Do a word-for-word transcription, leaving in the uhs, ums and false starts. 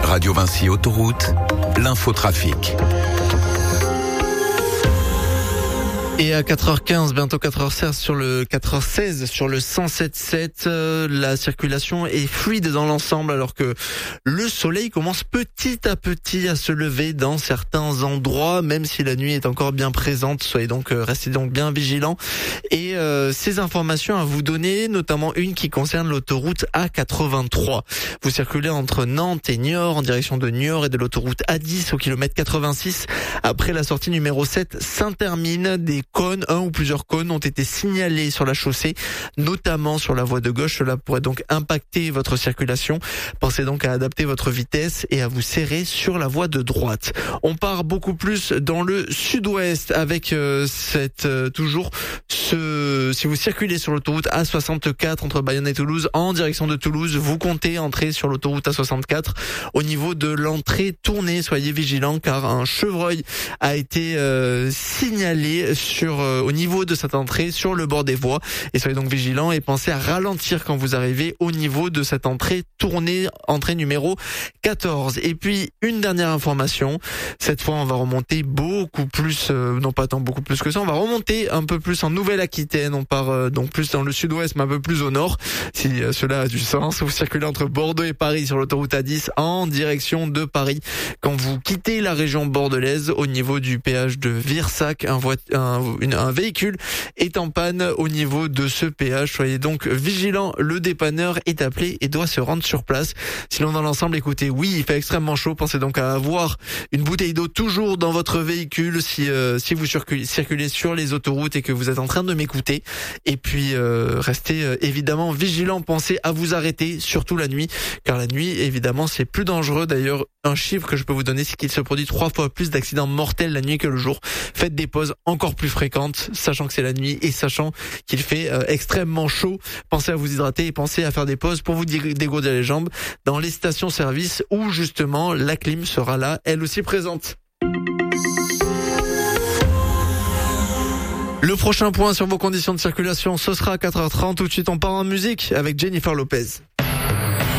Radio Vinci Autoroute, l'infotrafic. Et à quatre heures quinze, bientôt quatre heures seize sur le quatre heures seize sur le cent sept sept, euh, la circulation est fluide dans l'ensemble alors que le soleil commence petit à petit à se lever dans certains endroits, même si la nuit est encore bien présente. Soyez donc euh, restez donc bien vigilants. Et euh, ces informations à vous donner, notamment une qui concerne l'autoroute A quatre-vingt-trois. Vous circulez entre Nantes et Niort en direction de Niort et de l'autoroute A dix au kilomètre quatre-vingt-six. Après la sortie numéro sept, Saint-Hermine, des cônes, un ou plusieurs cônes ont été signalés sur la chaussée, notamment sur la voie de gauche. Cela pourrait donc impacter votre circulation. Pensez donc à adapter votre vitesse et à vous serrer sur la voie de droite. On part beaucoup plus dans le sud-ouest avec euh, cette euh, toujours ce si vous circulez sur l'autoroute A soixante-quatre entre Bayonne et Toulouse en direction de Toulouse, vous comptez entrer sur l'autoroute A soixante-quatre au niveau de l'entrée tournée. Soyez vigilants car un chevreuil a été euh, signalé sur Sur, euh, au niveau de cette entrée sur le bord des voies, et soyez donc vigilants et pensez à ralentir quand vous arrivez au niveau de cette entrée tournée, entrée numéro quatorze. Et puis une dernière information, cette fois on va remonter beaucoup plus, euh, non pas tant beaucoup plus que ça, on va remonter un peu plus en Nouvelle-Aquitaine, on part euh, donc plus dans le sud-ouest mais un peu plus au nord, si euh, cela a du sens. Vous circulez entre Bordeaux et Paris sur l'autoroute A dix en direction de Paris. Quand vous quittez la région bordelaise, au niveau du péage de Virsac, un, vo- un Une, un véhicule est en panne au niveau de ce péage. Soyez donc vigilants, le dépanneur est appelé et doit se rendre sur place. Sinon dans l'ensemble, écoutez, oui, il fait extrêmement chaud. Pensez donc à avoir une bouteille d'eau toujours dans votre véhicule si euh, si vous circulez, circulez sur les autoroutes et que vous êtes en train de m'écouter. Et puis euh, restez euh, évidemment vigilants. Pensez à vous arrêter, surtout la nuit, car la nuit, évidemment, c'est plus dangereux. D'ailleurs, un chiffre que je peux vous donner, c'est qu'il se produit trois fois plus d'accidents mortels la nuit que le jour. Faites des pauses encore plus fréquentes, sachant que c'est la nuit et sachant qu'il fait euh, extrêmement chaud. Pensez à vous hydrater et pensez à faire des pauses pour vous dégourdir les jambes dans les stations-service où justement la clim sera là, elle aussi présente. Le prochain point sur vos conditions de circulation, ce sera à quatre heures trente. Tout de suite, on part en musique avec Jennifer Lopez.